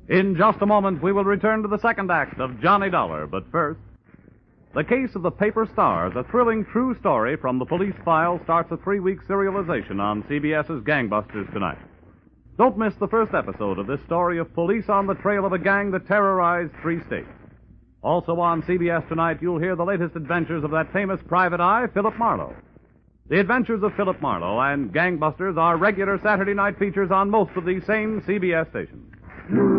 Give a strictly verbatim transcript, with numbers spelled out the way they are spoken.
In just a moment, we will return to the second act of Johnny Dollar. But first, The Case of the Paper Stars, a thrilling true story from the police file, starts a three-week serialization on CBS's Gangbusters tonight. Don't miss the first episode of this story of police on the trail of a gang that terrorized three states. Also on C B S tonight, you'll hear the latest adventures of that famous private eye, Philip Marlowe. The Adventures of Philip Marlowe and Gangbusters are regular Saturday night features on most of these same C B S stations.